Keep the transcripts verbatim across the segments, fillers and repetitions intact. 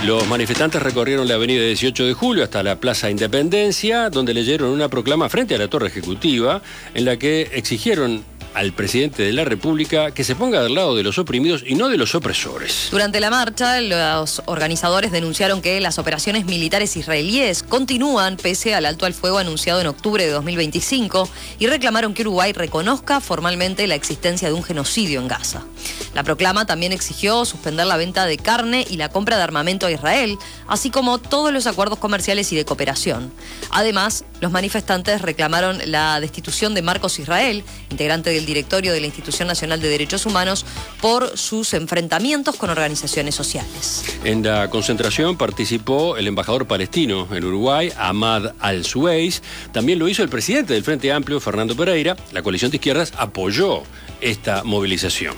Los manifestantes recorrieron la avenida dieciocho de julio hasta la Plaza Independencia, donde leyeron una proclama frente a la Torre Ejecutiva, en la que exigieron al presidente de la República que se ponga del lado de los oprimidos y no de los opresores. Durante la marcha, los organizadores denunciaron que las operaciones militares israelíes continúan pese al alto al fuego anunciado en octubre de dos mil veinticinco y reclamaron que Uruguay reconozca formalmente la existencia de un genocidio en Gaza. La proclama también exigió suspender la venta de carne y la compra de armamento a Israel, así como todos los acuerdos comerciales y de cooperación. Además, los manifestantes reclamaron la destitución de Marcos Israel, integrante del directorio de la Institución Nacional de Derechos Humanos, por sus enfrentamientos con organizaciones sociales. En la concentración participó el embajador palestino en Uruguay, Ahmad Al-Suwais. También lo hizo el presidente del Frente Amplio, Fernando Pereira. La coalición de izquierdas apoyó esta movilización.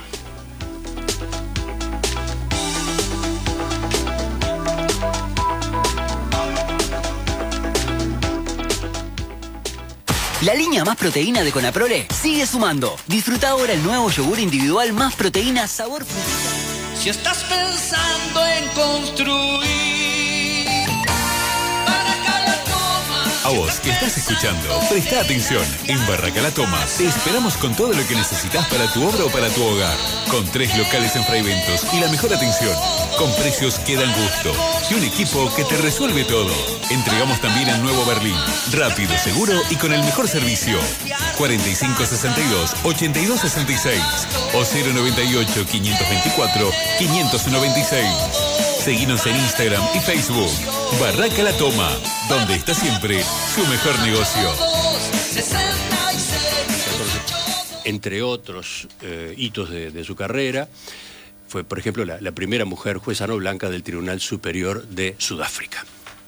La línea Más Proteína de Conaprole sigue sumando. Disfruta ahora el nuevo yogur individual Más Proteína sabor frutilla. Si estás pensando en construir, Barraca La Toma. A vos que estás escuchando, presta atención. En Barraca La Toma te esperamos con todo lo que necesitas para tu obra o para tu hogar. Con tres locales en Fraiventos y la mejor atención. Con precios que dan gusto. Y un equipo que te resuelve todo. Entregamos también en Nuevo Berlín. Rápido, seguro y con el mejor servicio. cuarenta y cinco sesenta y dos, ochenta y dos sesenta y seis o cero noventa y ocho, quinientos veinticuatro, quinientos noventa y seis. Seguinos en Instagram y Facebook. Barraca La Toma, donde está siempre su mejor negocio. Entre otros eh, hitos de, de su carrera, fue, por ejemplo, la, la primera mujer jueza no blanca del Tribunal Superior de Sudáfrica.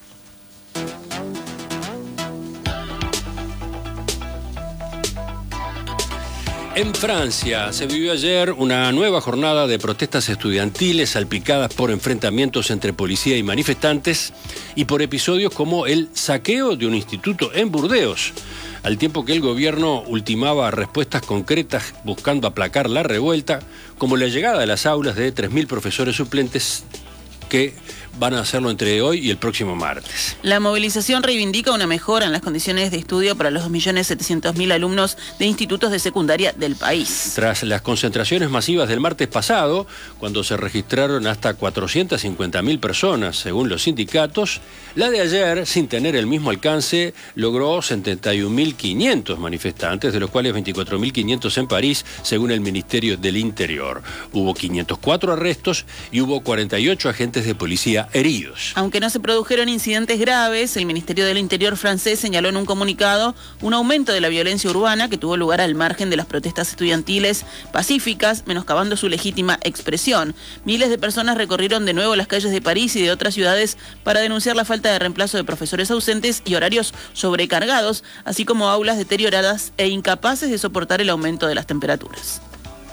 En Francia se vivió ayer una nueva jornada de protestas estudiantiles salpicadas por enfrentamientos entre policía y manifestantes y por episodios como el saqueo de un instituto en Burdeos, al tiempo que el gobierno ultimaba respuestas concretas buscando aplacar la revuelta, como la llegada a las aulas de tres mil profesores suplentes que van a hacerlo entre hoy y el próximo martes. La movilización reivindica una mejora en las condiciones de estudio para los dos millones setecientos mil alumnos de institutos de secundaria del país. Tras las concentraciones masivas del martes pasado, cuando se registraron hasta cuatrocientas cincuenta mil personas, según los sindicatos, la de ayer, sin tener el mismo alcance, logró setenta y un mil quinientos manifestantes, de los cuales veinticuatro mil quinientos en París, según el Ministerio del Interior. Hubo quinientos cuatro arrestos y hubo cuarenta y ocho agentes de policía heridos. Aunque no se produjeron incidentes graves, el Ministerio del Interior francés señaló en un comunicado un aumento de la violencia urbana que tuvo lugar al margen de las protestas estudiantiles pacíficas, menoscabando su legítima expresión. Miles de personas recorrieron de nuevo las calles de París y de otras ciudades para denunciar la falta de reemplazo de profesores ausentes y horarios sobrecargados, así como aulas deterioradas e incapaces de soportar el aumento de las temperaturas.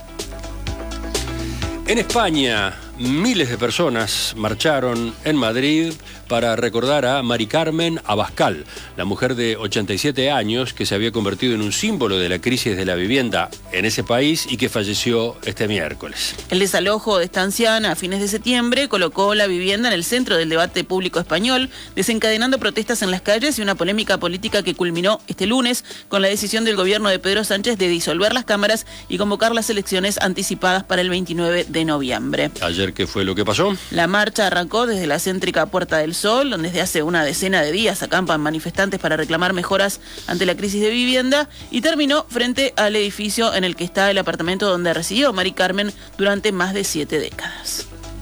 En España, miles de personas marcharon en Madrid para recordar a Mari Carmen Abascal, la mujer de ochenta y siete años que se había convertido en un símbolo de la crisis de la vivienda en ese país y que falleció este miércoles. El desalojo de esta anciana a fines de septiembre colocó la vivienda en el centro del debate público español, desencadenando protestas en las calles y una polémica política que culminó este lunes con la decisión del gobierno de Pedro Sánchez de disolver las cámaras y convocar las elecciones anticipadas para el veintinueve de noviembre. Ayer, ¿qué fue lo que pasó? La marcha arrancó desde la céntrica Puerta del Sol, donde desde hace una decena de días acampan manifestantes para reclamar mejoras ante la crisis de vivienda, y terminó frente al edificio en el que está el apartamento donde residió Mari Carmen durante más de siete décadas.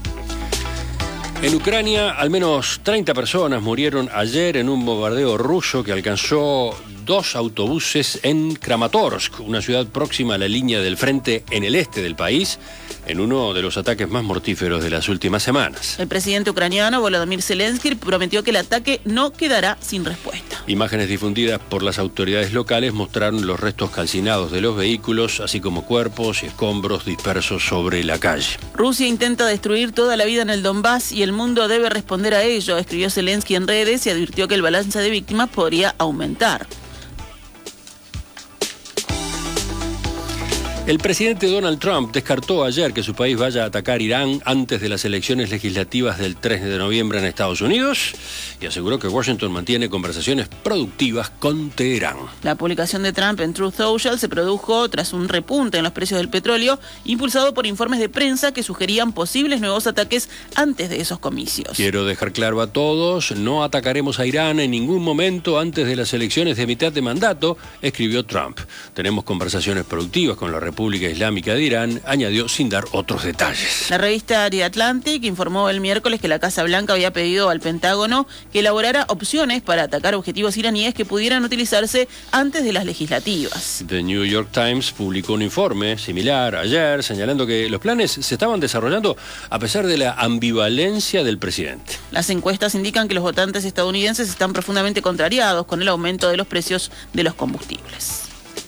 En Ucrania, al menos treinta personas murieron ayer en un bombardeo ruso que alcanzó dos autobuses en Kramatorsk, una ciudad próxima a la línea del frente en el este del país, en uno de los ataques más mortíferos de las últimas semanas. El presidente ucraniano Volodymyr Zelensky prometió que el ataque no quedará sin respuesta. Imágenes difundidas por las autoridades locales mostraron los restos calcinados de los vehículos, así como cuerpos y escombros dispersos sobre la calle. Rusia intenta destruir toda la vida en el Donbass y el mundo debe responder a ello, escribió Zelensky en redes y advirtió que el balance de víctimas podría aumentar. El presidente Donald Trump descartó ayer que su país vaya a atacar Irán antes de las elecciones legislativas del tres de noviembre en Estados Unidos y aseguró que Washington mantiene conversaciones productivas con Teherán. La publicación de Trump en Truth Social se produjo tras un repunte en los precios del petróleo, impulsado por informes de prensa que sugerían posibles nuevos ataques antes de esos comicios. Quiero dejar claro a todos, no atacaremos a Irán en ningún momento antes de las elecciones de mitad de mandato, escribió Trump. Tenemos conversaciones productivas con la República Islámica de Irán, añadió sin dar otros detalles. La revista The Atlantic informó el miércoles que la Casa Blanca había pedido al Pentágono que elaborara opciones para atacar objetivos iraníes que pudieran utilizarse antes de las legislativas. The New York Times publicó un informe similar ayer, señalando que los planes se estaban desarrollando a pesar de la ambivalencia del presidente. Las encuestas indican que los votantes estadounidenses están profundamente contrariados con el aumento de los precios de los combustibles.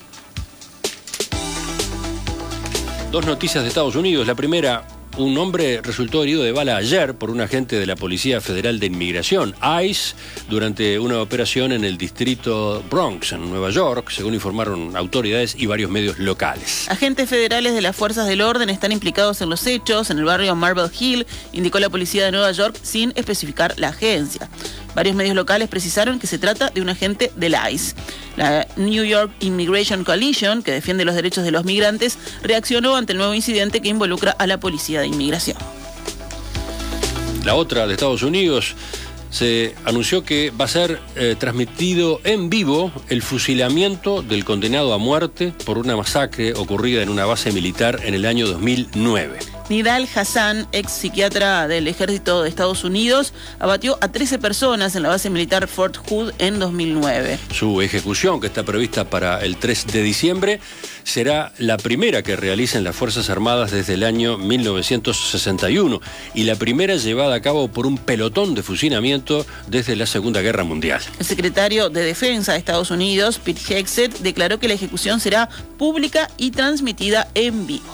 Dos noticias de Estados Unidos. La primera, un hombre resultó herido de bala ayer por un agente de la Policía Federal de Inmigración, ICE, durante una operación en el distrito Bronx, en Nueva York, según informaron autoridades y varios medios locales. Agentes federales de las fuerzas del orden están implicados en los hechos en el barrio Marble Hill, indicó la policía de Nueva York sin especificar la agencia. Varios medios locales precisaron que se trata de un agente del ICE. La New York Immigration Coalition, que defiende los derechos de los migrantes, reaccionó ante el nuevo incidente que involucra a la policía de inmigración. La otra de Estados Unidos, se anunció que va a ser eh, transmitido en vivo el fusilamiento del condenado a muerte por una masacre ocurrida en una base militar en el año dos mil nueve. Nidal Hassan, ex psiquiatra del ejército de Estados Unidos, abatió a trece personas en la base militar Fort Hood en dos mil nueve. Su ejecución, que está prevista para el tres de diciembre, será la primera que realicen las Fuerzas Armadas desde el año mil novecientos sesenta y uno y la primera llevada a cabo por un pelotón de fusilamiento desde la Segunda Guerra Mundial. El secretario de Defensa de Estados Unidos, Pete Hegseth, declaró que la ejecución será pública y transmitida en vivo.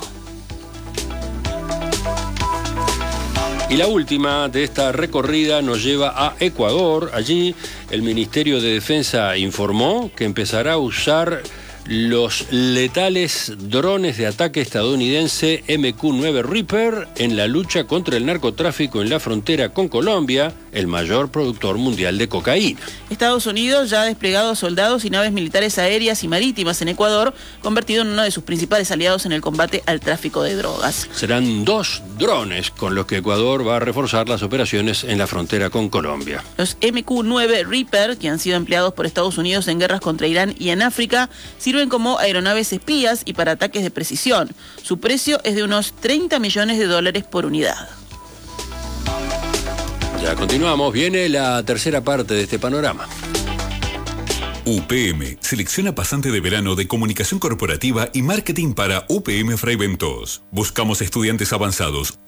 Y la última de esta recorrida nos lleva a Ecuador. Allí el Ministerio de Defensa informó que empezará a usar los letales drones de ataque estadounidense M Q nueve Reaper en la lucha contra el narcotráfico en la frontera con Colombia, el mayor productor mundial de cocaína. Estados Unidos ya ha desplegado soldados y naves militares aéreas y marítimas en Ecuador, convertido en uno de sus principales aliados en el combate al tráfico de drogas. Serán dos drones con los que Ecuador va a reforzar las operaciones en la frontera con Colombia. Los M Q nueve Reaper, que han sido empleados por Estados Unidos en guerras contra Irán y en África, sirven como aeronaves espías y para ataques de precisión. Su precio es de unos treinta millones de dólares por unidad. Ya continuamos, viene la tercera parte de este panorama. U P M selecciona pasante de verano de comunicación corporativa y marketing para U P M Fraiventos. Buscamos estudiantes avanzados